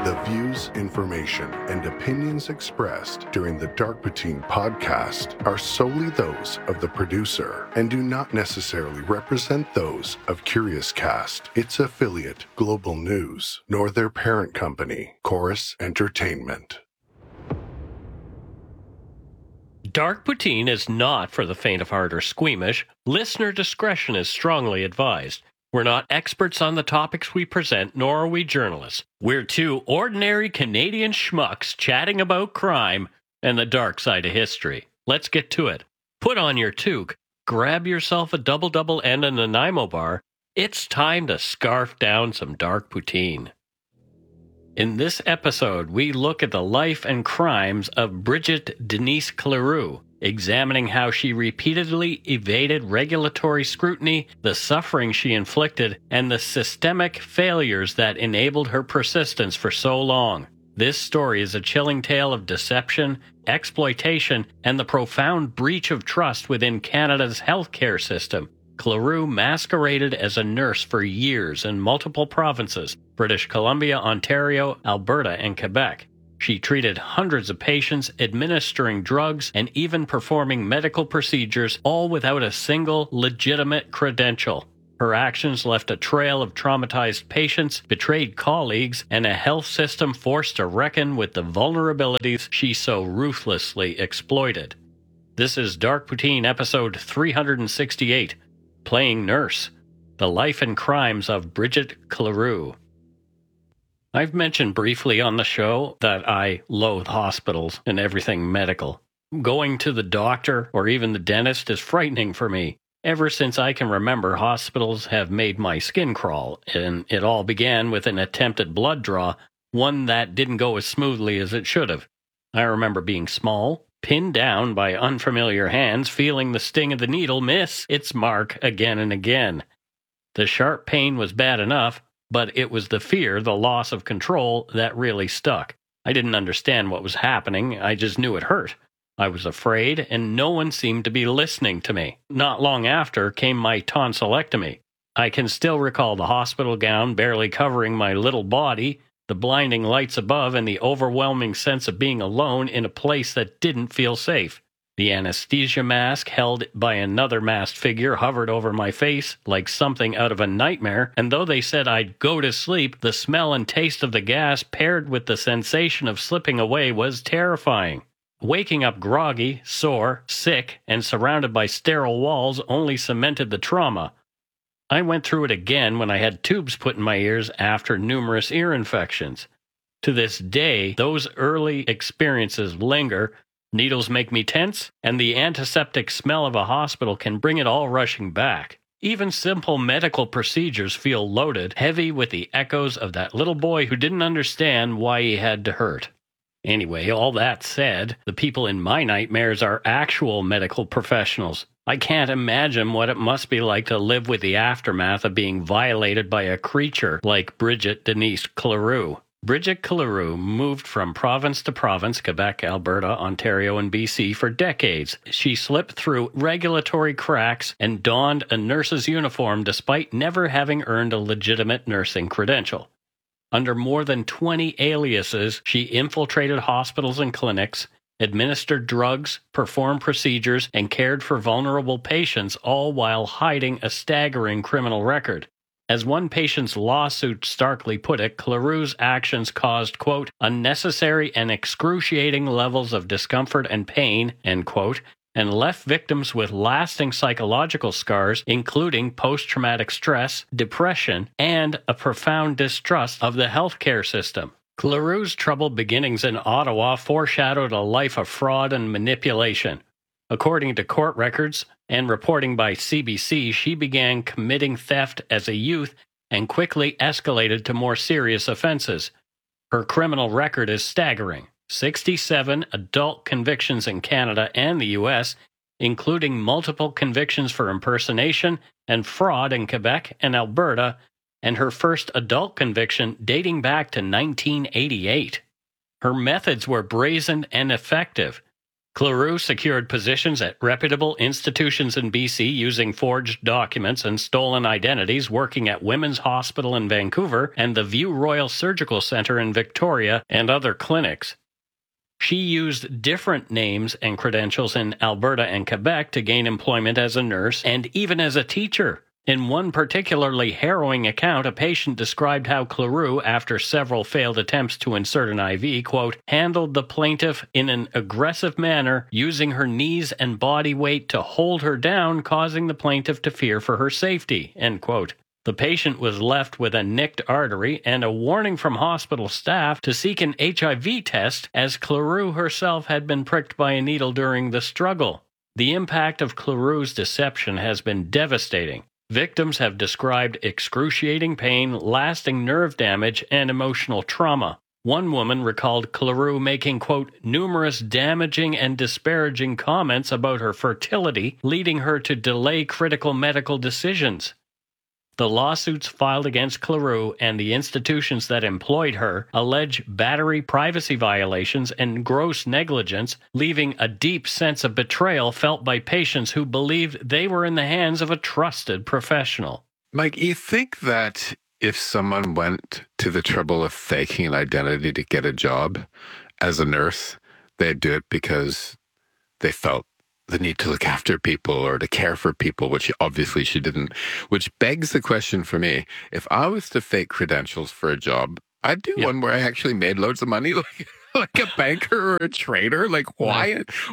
The views, information, and opinions expressed during the Dark Poutine podcast are solely those of the producer and do not necessarily represent those of Curious Cast, its affiliate, Global News, nor their parent company, Chorus Entertainment. Dark Poutine is not for the faint of heart or squeamish. Listener discretion is strongly advised. We're not experts on the topics we present, nor are we journalists. We're two ordinary Canadian schmucks chatting about crime and the dark side of history. Let's get to it. Put on your toque, grab yourself a double and a Nanaimo bar. It's time to scarf down some dark poutine. In this episode, we look at the life and crimes of Bridget Denise Cleroux, examining how she repeatedly evaded regulatory scrutiny, the suffering she inflicted, and the systemic failures that enabled her persistence for so long. This story is a chilling tale of deception, exploitation, and the profound breach of trust within Canada's healthcare system. Cleroux masqueraded as a nurse for years in multiple provinces: British Columbia, Ontario, Alberta, and Quebec. She treated hundreds of patients, administering drugs, and even performing medical procedures, all without a single legitimate credential. Her actions left a trail of traumatized patients, betrayed colleagues, and a health system forced to reckon with the vulnerabilities she so ruthlessly exploited. This is Dark Poutine episode 368, Playing Nurse, The Life and Crimes of Bridget Cleroux. I've mentioned briefly on the show that I loathe hospitals and everything medical. Going to the doctor or even the dentist is frightening for me. Ever since I can remember, hospitals have made my skin crawl, and it all began with an attempted blood draw, one that didn't go as smoothly as it should have. I remember being small, pinned down by unfamiliar hands, feeling the sting of the needle miss its mark again and again. The sharp pain was bad enough, but it was the fear, the loss of control, that really stuck. I didn't understand what was happening, I just knew it hurt. I was afraid, and no one seemed to be listening to me. Not long after came my tonsillectomy. I can still recall the hospital gown barely covering my little body, the blinding lights above, and the overwhelming sense of being alone in a place that didn't feel safe. The anesthesia mask held by another masked figure hovered over my face like something out of a nightmare, and though they said I'd go to sleep, the smell and taste of the gas paired with the sensation of slipping away was terrifying. Waking up groggy, sore, sick, and surrounded by sterile walls only cemented the trauma. I went through it again when I had tubes put in my ears after numerous ear infections. To this day, those early experiences linger. Needles make me tense, and the antiseptic smell of a hospital can bring it all rushing back. Even simple medical procedures feel loaded, heavy with the echoes of that little boy who didn't understand why he had to hurt. Anyway, all that said, the people in my nightmares are actual medical professionals. I can't imagine what it must be like to live with the aftermath of being violated by a creature like Bridget Denise Cleroux. Bridget Cleroux moved from province to province, Quebec, Alberta, Ontario, and BC for decades. She slipped through regulatory cracks and donned a nurse's uniform despite never having earned a legitimate nursing credential. Under more than 20 aliases, she infiltrated hospitals and clinics, administered drugs, performed procedures, and cared for vulnerable patients, all while hiding a staggering criminal record. As one patient's lawsuit starkly put it, Cleroux's actions caused, quote, unnecessary and excruciating levels of discomfort and pain, end quote, and left victims with lasting psychological scars, including post-traumatic stress, depression, and a profound distrust of the healthcare system. Cleroux's troubled beginnings in Ottawa foreshadowed a life of fraud and manipulation. According to court records and reporting by CBC, she began committing theft as a youth and quickly escalated to more serious offenses. Her criminal record is staggering: 67 adult convictions in Canada and the U.S., including multiple convictions for impersonation and fraud in Quebec and Alberta, and her first adult conviction dating back to 1988. Her methods were brazen and effective. Cleroux secured positions at reputable institutions in BC using forged documents and stolen identities, working at Women's Hospital in Vancouver and the View Royal Surgical Centre in Victoria and other clinics. She used different names and credentials in Alberta and Quebec to gain employment as a nurse and even as a teacher. In one particularly harrowing account, a patient described how Cleroux, after several failed attempts to insert an IV, quote, handled the plaintiff in an aggressive manner, using her knees and body weight to hold her down, causing the plaintiff to fear for her safety, end quote. The patient was left with a nicked artery and a warning from hospital staff to seek an HIV test, as Cleroux herself had been pricked by a needle during the struggle. The impact of Cleroux's deception has been devastating. Victims have described excruciating pain, lasting nerve damage, and emotional trauma. One woman recalled Cleroux making, quote, numerous damaging and disparaging comments about her fertility, leading her to delay critical medical decisions. The lawsuits filed against Cleroux and the institutions that employed her allege battery, privacy violations, and gross negligence, leaving a deep sense of betrayal felt by patients who believed they were in the hands of a trusted professional. Mike, you think that if someone went to the trouble of faking an identity to get a job as a nurse, they'd do it because they felt the need to look after people or to care for people, which obviously she didn't, which begs the question for me. If I was to fake credentials for a job, I'd do one where I actually made loads of money, like a banker or a trader. Like, why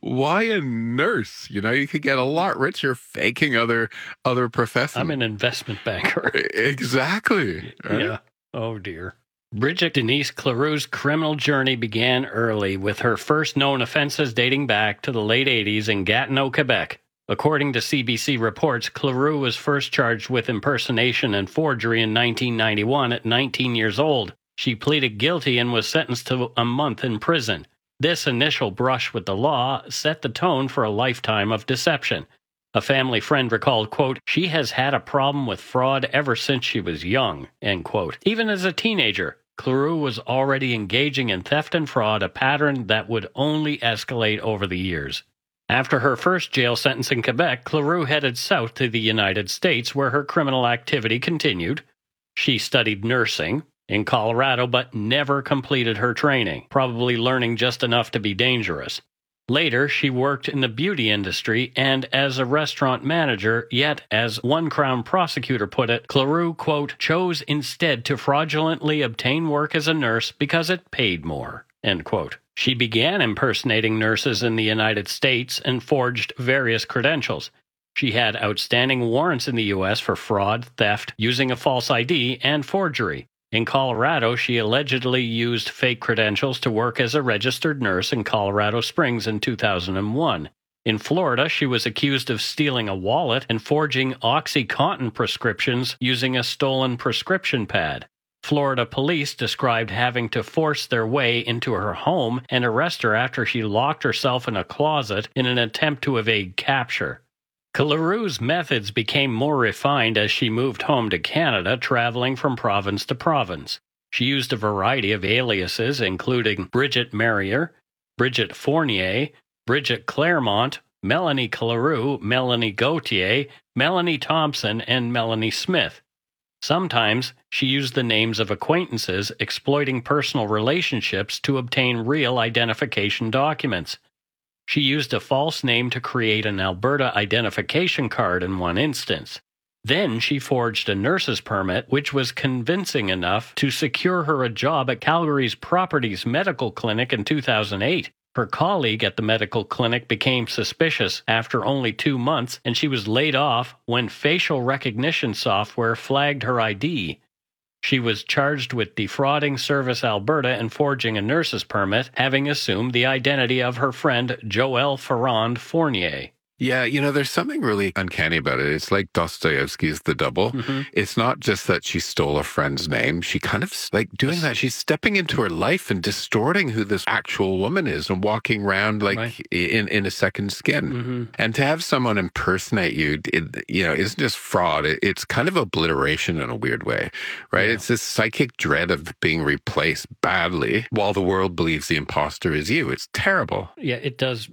a nurse? You know, you could get a lot richer faking other professions. I'm an investment banker. Exactly. Right? Yeah. Oh, dear. Bridget Denise Cleroux's criminal journey began early, with her first known offenses dating back to the late 80s in Gatineau, Quebec. According to CBC reports, Cleroux was first charged with impersonation and forgery in 1991 at 19 years old. She pleaded guilty and was sentenced to a month in prison. This initial brush with the law set the tone for a lifetime of deception. A family friend recalled, quote, she has had a problem with fraud ever since she was young, end quote. Even as a teenager, Cleroux was already engaging in theft and fraud, a pattern that would only escalate over the years. After her first jail sentence in Quebec, Cleroux headed south to the United States, where her criminal activity continued. She studied nursing in Colorado, but never completed her training, probably learning just enough to be dangerous. Later, she worked in the beauty industry and as a restaurant manager, yet, as one Crown prosecutor put it, Cleroux, quote, chose instead to fraudulently obtain work as a nurse because it paid more, end quote. She began impersonating nurses in the United States and forged various credentials. She had outstanding warrants in the U.S. for fraud, theft, using a false ID, and forgery. In Colorado, she allegedly used fake credentials to work as a registered nurse in Colorado Springs in 2001. In Florida, she was accused of stealing a wallet and forging OxyContin prescriptions using a stolen prescription pad. Florida police described having to force their way into her home and arrest her after she locked herself in a closet in an attempt to evade capture. Cleroux's methods became more refined as she moved home to Canada, traveling from province to province. She used a variety of aliases, including Bridget Merrier, Bridget Fournier, Bridget Claremont, Melanie Cleroux, Melanie Gauthier, Melanie Thompson, and Melanie Smith. Sometimes she used the names of acquaintances, exploiting personal relationships to obtain real identification documents. She used a false name to create an Alberta identification card in one instance. Then she forged a nurse's permit, which was convincing enough to secure her a job at Calgary's Properties Medical Clinic in 2008. Her colleague at the medical clinic became suspicious after only 2 months, and she was laid off when facial recognition software flagged her ID. She was charged with defrauding Service Alberta and forging a nurse's permit, having assumed the identity of her friend Joelle Ferrand Fournier. Yeah, you know, there's something really uncanny about it. It's like Dostoevsky's The Double. Mm-hmm. It's not just that she stole a friend's name. She kind of, like, doing that. She's stepping into her life and distorting who this actual woman is and walking around, like, in a second skin. Mm-hmm. And to have someone impersonate you, isn't just fraud. It's kind of obliteration in a weird way, right? Yeah. It's this psychic dread of being replaced badly while the world believes the imposter is you. It's terrible. Yeah, it does.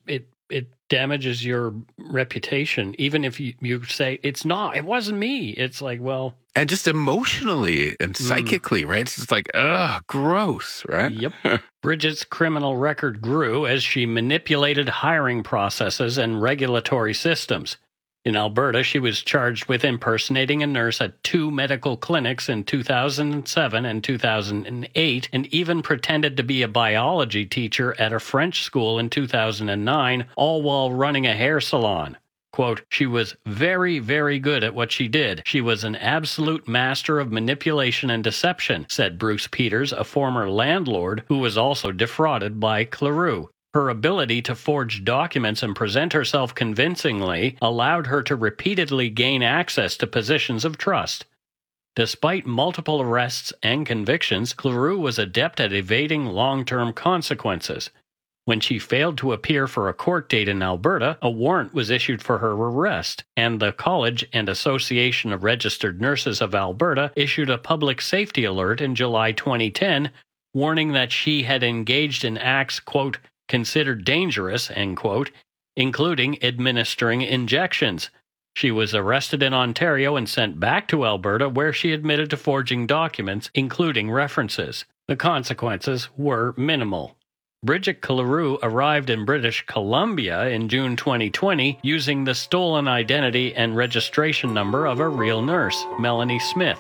it damages your reputation. Even if you say, it wasn't me. It's like, well. And just emotionally and psychically, right? It's just like, gross, right? Yep. Bridget's criminal record grew as she manipulated hiring processes and regulatory systems. In Alberta, she was charged with impersonating a nurse at 2 medical clinics in 2007 and 2008, and even pretended to be a biology teacher at a French school in 2009, all while running a hair salon. Quote, she was very, very good at what she did. She was an absolute master of manipulation and deception, said Bruce Peters, a former landlord who was also defrauded by Cleroux. Her ability to forge documents and present herself convincingly allowed her to repeatedly gain access to positions of trust. Despite multiple arrests and convictions, Cleroux was adept at evading long-term consequences. When she failed to appear for a court date in Alberta, a warrant was issued for her arrest, and the College and Association of Registered Nurses of Alberta issued a public safety alert in July 2010, warning that she had engaged in acts, quote, considered dangerous, end quote, including administering injections. She was arrested in Ontario and sent back to Alberta, where she admitted to forging documents, including references. The consequences were minimal. Bridget Cleroux arrived in British Columbia in June 2020 using the stolen identity and registration number of a real nurse, Melanie Smith.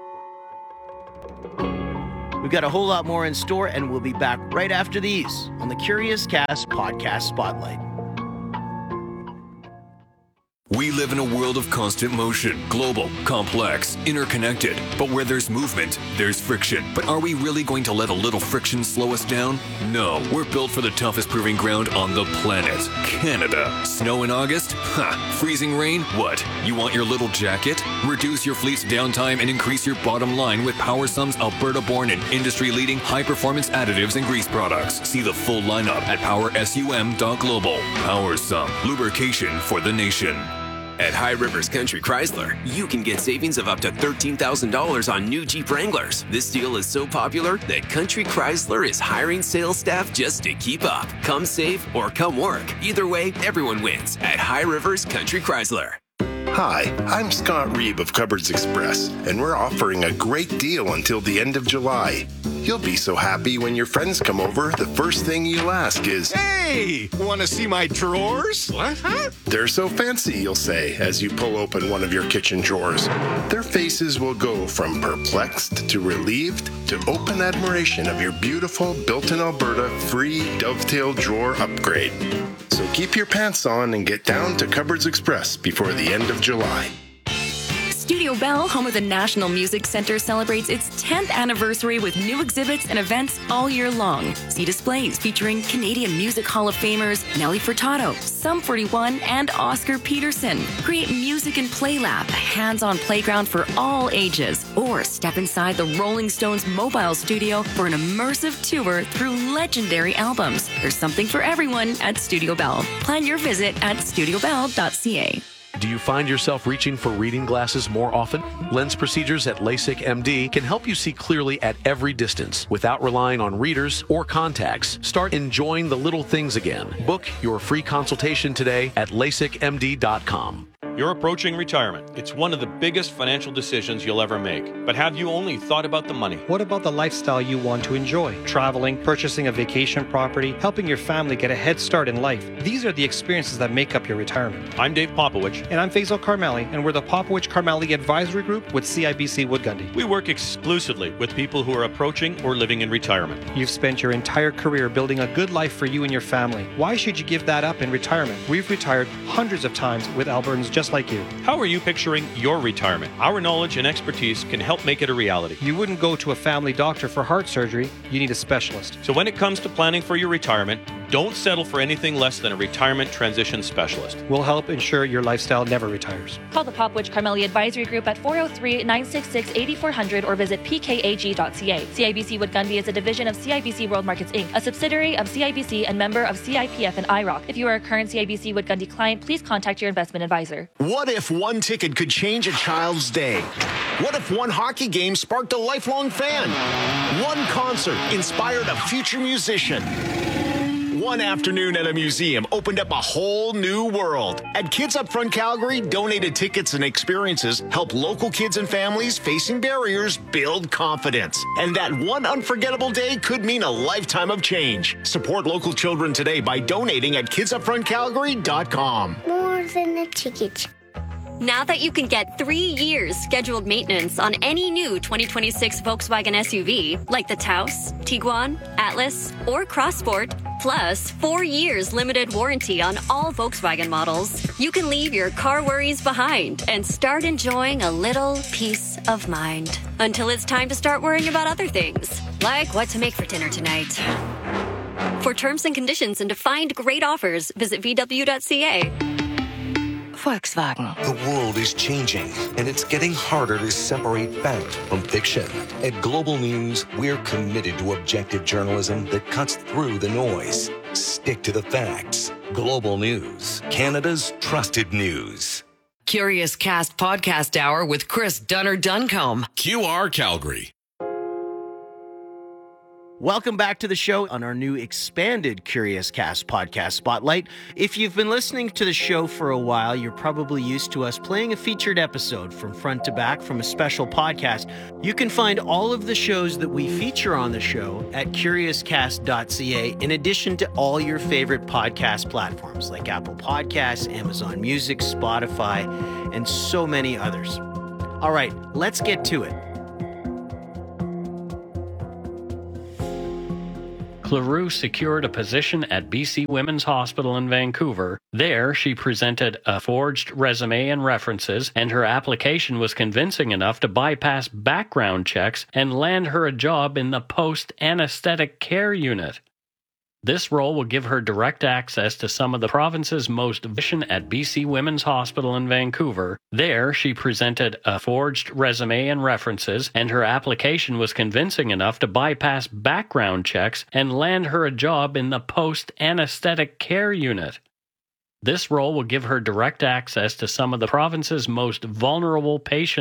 We've got a whole lot more in store, and we'll be back right after these on the Curious Cast Podcast Spotlight. We live in a world of constant motion, global, complex, interconnected. But where there's movement, there's friction. But are we really going to let a little friction slow us down? No, we're built for the toughest proving ground on the planet, Canada. Snow in August? Ha! Freezing rain? What? You want your little jacket? Reduce your fleet's downtime and increase your bottom line with PowerSum's Alberta-born and industry-leading high-performance additives and grease products. See the full lineup at powersum.global. PowerSum, lubrication for the nation. At High Rivers Country Chrysler, you can get savings of up to $13,000 on new Jeep Wranglers. This deal is so popular that Country Chrysler is hiring sales staff just to keep up. Come save or come work. Either way, everyone wins at High Rivers Country Chrysler. Hi, I'm Scott Reeb of Cupboards Express, and we're offering a great deal until the end of July. You'll be so happy when your friends come over, the first thing you'll ask is, "Hey, want to see my drawers?" What? Huh? "They're so fancy," you'll say as you pull open one of your kitchen drawers. Their faces will go from perplexed to relieved to open admiration of your beautiful built-in Alberta free dovetail drawer upgrade. So keep your pants on and get down to Cupboards Express before the end of July. Studio Bell, home of the National Music Centre, celebrates its 10th anniversary with new exhibits and events all year long. See displays featuring Canadian Music Hall of Famers Nelly Furtado, Sum 41, and Oscar Peterson. Create Music and Play Lab, a hands-on playground for all ages. Or step inside the Rolling Stones mobile studio for an immersive tour through legendary albums. There's something for everyone at Studio Bell. Plan your visit at studiobell.ca. Do you find yourself reaching for reading glasses more often? Lens procedures at LASIK MD can help you see clearly at every distance without relying on readers or contacts. Start enjoying the little things again. Book your free consultation today at LASIKMD.com. You're approaching retirement. It's one of the biggest financial decisions you'll ever make. But have you only thought about the money? What about the lifestyle you want to enjoy? Traveling, purchasing a vacation property, helping your family get a head start in life. These are the experiences that make up your retirement. I'm Dave Popowich. And I'm Faisal Karmali, and we're the Popowich Karmali Advisory Group with CIBC Wood Gundy. We work exclusively with people who are approaching or living in retirement. You've spent your entire career building a good life for you and your family. Why should you give that up in retirement? We've retired hundreds of times with Albertans just like you. How are you picturing your retirement? Our knowledge and expertise can help make it a reality. You wouldn't go to a family doctor for heart surgery. You need a specialist. So when it comes to planning for your retirement, don't settle for anything less than a retirement transition specialist. We'll help ensure your lifestyle never retires. Call the Popowich Karmali Advisory Group at 403-966-8400 or visit pkag.ca. CIBC Wood Gundy is a division of CIBC World Markets Inc., a subsidiary of CIBC and member of CIPF and IROC. If you are a current CIBC Wood Gundy client, please contact your investment advisor. What if one ticket could change a child's day? What if one hockey game sparked a lifelong fan? One concert inspired a future musician? One afternoon at a museum opened up a whole new world. At Kids Up Front Calgary, donated tickets and experiences help local kids and families facing barriers build confidence. And that one unforgettable day could mean a lifetime of change. Support local children today by donating at kidsupfrontcalgary.com. More than a ticket. Now that you can get 3 years scheduled maintenance on any new 2026 Volkswagen SUV, like the Taos, Tiguan, Atlas, or Crossport, plus 4 years limited warranty on all Volkswagen models, you can leave your car worries behind and start enjoying a little peace of mind. Until it's time to start worrying about other things, like what to make for dinner tonight. For terms and conditions and to find great offers, visit VW.ca. Volkswagen. The world is changing, and it's getting harder to separate fact from fiction. At Global News, we're committed to objective journalism that cuts through the noise. Stick to the facts. Global News, Canada's trusted news. Curious Cast Podcast Hour with Chris Dunner-Duncombe. QR Calgary. Welcome back to the show on our new expanded Curious Cast podcast spotlight. If you've been listening to the show for a while, you're probably used to us playing a featured episode from front to back from a special podcast. You can find all of the shows that we feature on the show at curiouscast.ca, in addition to all your favorite podcast platforms like Apple Podcasts, Amazon Music, Spotify, and so many others. All right, let's get to it. Cleroux secured a position at BC Women's Hospital in Vancouver. There, she presented a forged resume and references, and her application was convincing enough to bypass background checks and land her a job in the post-anesthetic care unit. This role will give her direct access to some of the province's most vision at BC Women's Hospital in Vancouver. There, she presented a forged resume and references, and her application was convincing enough to bypass background checks and land her a job in the post-anesthetic care unit. This role will give her direct access to some of the province's most vulnerable patients